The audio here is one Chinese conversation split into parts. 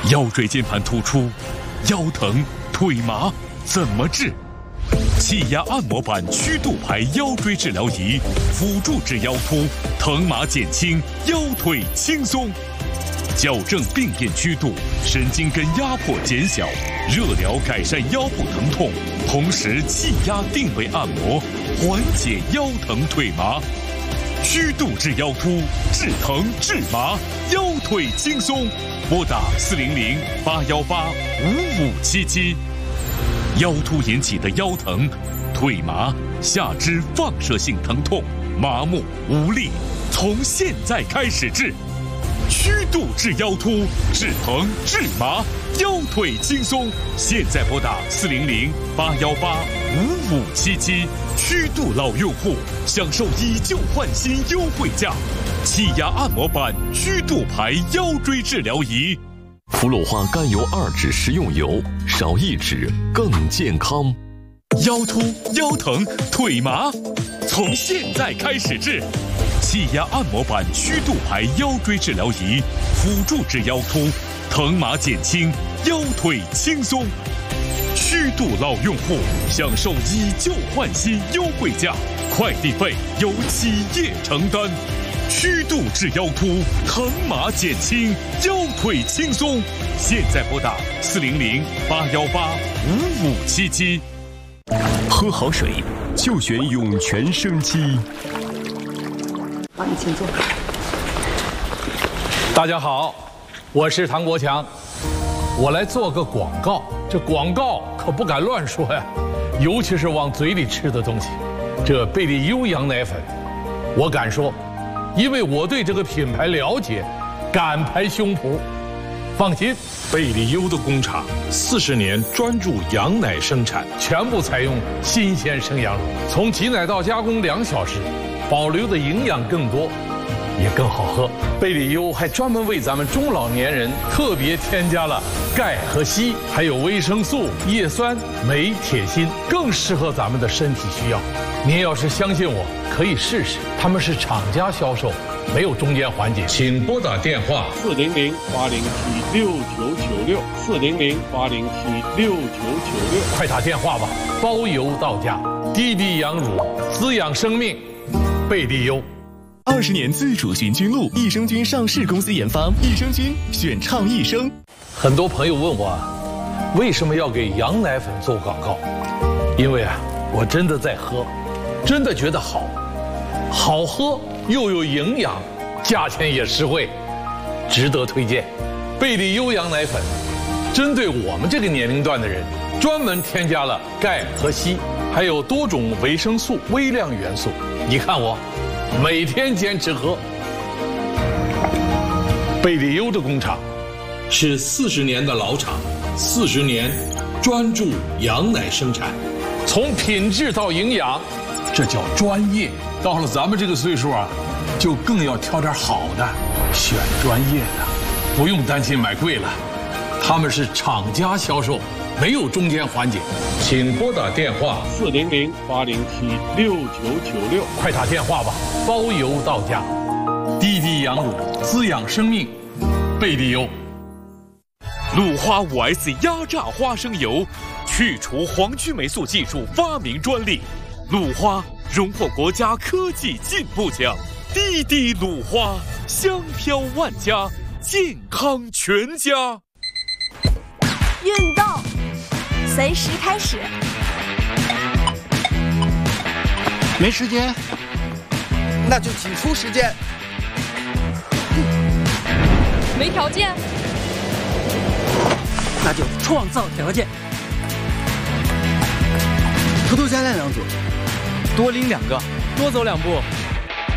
腰椎间盘突出、腰疼、腿麻怎么治？气压按摩板曲度牌腰椎治疗仪，辅助治腰突，疼麻减轻，腰腿轻松。矫正病变曲度，神经根压迫减小，热疗改善腰部疼痛，同时气压定位按摩，缓解腰疼腿麻。曲度治腰突，治疼治麻，腰腿轻松。拨打400-818-5577。腰突引起的腰疼、腿麻、下肢放射性疼痛、麻木无力，从现在开始治。曲度治腰突，治疼治麻，腰腿轻松。现在拨打400-818-5577。曲度老用户享受以旧换新优惠价，气压按摩板曲度牌腰椎治疗仪。 氟鲁化甘油2酯食用油，少1酯更健康。 腰突、腰疼、腿麻，从现在开始治。气压按摩板曲度牌腰椎治疗仪，辅助治腰突，疼麻减轻，腰腿轻松。曲度老用户享受以旧换新优惠价，快递费由企业承担。曲度治腰突，疼麻减轻，腰腿轻松。现在拨打400-818-5577。 喝好水就选涌泉生机。 好，你请坐。 大家好，我是唐国强，我来做个广告。这广告可不敢乱说呀，尤其是往嘴里吃的东西。这贝利优羊奶粉，我敢说，因为我对这个品牌了解，敢拍胸脯。放心，贝利优的工厂40年专注羊奶生产，全部采用新鲜生羊乳，从挤奶到加工2小时，保留的营养更多，也更好喝。贝利优还专门为咱们中老年人特别添加了钙和硒，还有维生素、叶酸、镁、铁、锌，更适合咱们的身体需要。您要是相信我，可以试试，他们是厂家销售，没有中间环节。请拨打电话 400-807-6996，400-807-6996， 快打电话吧，包邮到家。滴滴羊乳，滋养生命，贝利优。 20年自主寻菌露，益生菌上市公司研发，益生菌选畅益生。 很多朋友问我，为什么要给羊奶粉做广告？因为我真的在喝，真的觉得好喝又有营养，价钱也实惠，值得推荐。贝利优羊奶粉针对我们这个年龄段的人，专门添加了钙和硒，还有多种维生素、微量元素。你看我每天坚持喝。贝利优的工厂是40年的老厂，40年专注羊奶生产，从品质到营养，这叫专业。到了咱们这个岁数就更要挑点好的，选专业的，不用担心买贵了。他们是厂家销售，没有中间环节。请拨打电话 400-807-6996， 快打电话吧，包邮到家。滴滴羊乳，滋养生命，贝利优。 鲁花5S 压榨花生油，去除黄曲霉素技术发明专利，鲁花荣获国家科技进步奖。滴滴鲁花，香飘万家，健康全家。 运动随时开始。 没时间，那就挤出时间。 没条件， 那就创造条件。偷偷加练2组，多拎2个，多走2步。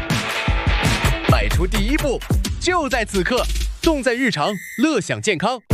迈出第一步，就在此刻，重在日常，乐享健康。